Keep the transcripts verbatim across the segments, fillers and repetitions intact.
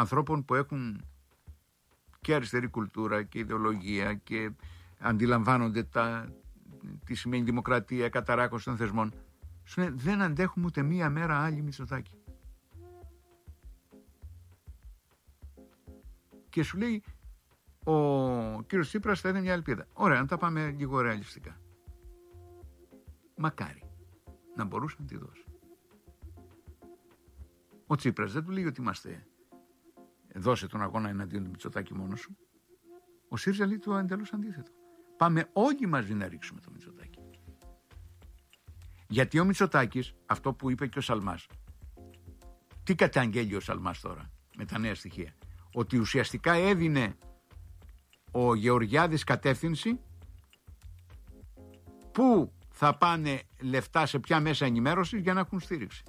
ανθρώπων που έχουν και αριστερή κουλτούρα και ιδεολογία και αντιλαμβάνονται τα, τι σημαίνει δημοκρατία, καταράκωση των θεσμών. Σου λένε, δεν αντέχουμε ούτε μία μέρα άλλη Μητσοτάκη. Και σου λέει, ο κύριος Τσίπρας θα είναι μια ελπίδα. Ωραία, να τα πάμε λίγο ρεαλιστικά. Μακάρι να μπορούσε να τη δώσει. Ο Τσίπρας δεν του λέει ότι είμαστε, δώσε τον αγώνα εναντίον του Μητσοτάκη μόνος σου. Ο ΣΥΡΙΖΑ λέει το εντελώς αντίθετο. Πάμε όλοι μαζί να ρίξουμε το Μητσοτάκη. Γιατί ο Μητσοτάκης, αυτό που είπε και ο Σαλμάς, τι καταγγέλει ο Σαλμάς τώρα με τα νέα στοιχεία? Ότι ουσιαστικά έδινε ο Γεωργιάδης κατεύθυνση πού θα πάνε λεφτά σε ποια μέσα ενημέρωσης για να έχουν στήριξη.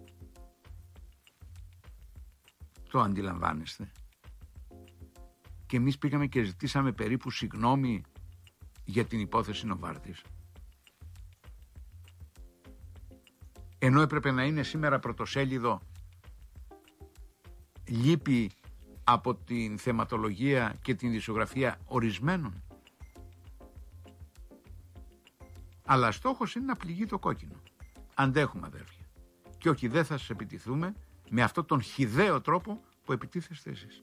Το αντιλαμβάνεστε? Και εμείς πήγαμε και ζητήσαμε περίπου συγγνώμη για την υπόθεση Νοβάρτης. Ενώ έπρεπε να είναι σήμερα πρωτοσέλιδο, λείπει από την θεματολογία και την ειδησιογραφία ορισμένων. Αλλά στόχος είναι να πληγεί το κόκκινο. Αντέχουμε, αδέρφια. Και όχι, δεν θα σας επιτιθούμε με αυτόν τον χυδαίο τρόπο που επιτίθεστε εσείς.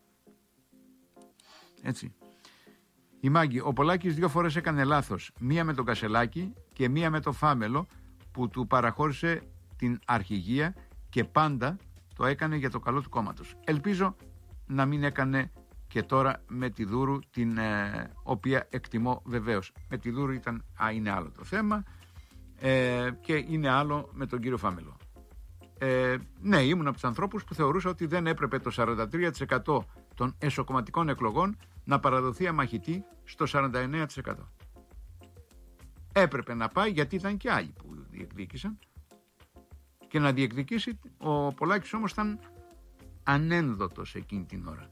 Έτσι. Η Μάγκη, ο Πολάκης δύο φορές έκανε λάθος. Μία με τον Κασελάκη και μία με τον Φάμελο που του παραχώρησε την αρχηγία και πάντα το έκανε για το καλό του κόμματος. Ελπίζω να μην έκανε και τώρα με τη Δούρου, την ε, οποία εκτιμώ βεβαίως. Με τη Δούρου ήταν, α, είναι άλλο το θέμα ε, και είναι άλλο με τον κύριο Φάμελο. Ε, ναι, ήμουν από τους ανθρώπους που θεωρούσα ότι δεν έπρεπε το σαράντα τρία τοις εκατό των εσωκομματικών εκλογών να παραδοθεί αμαχητή στο σαράντα εννέα τοις εκατό. Έπρεπε να πάει, γιατί ήταν και άλλοι που διεκδίκησαν, και να διεκδικήσει. Ο Πολάκης όμως ήταν ανένδοτος εκείνη την ώρα.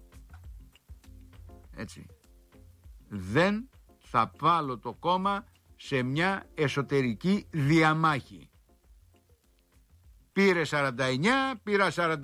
Έτσι. Δεν θα βάλω το κόμμα σε μια εσωτερική διαμάχη. Πήρε σαράντα εννέα, πήρα σαράντα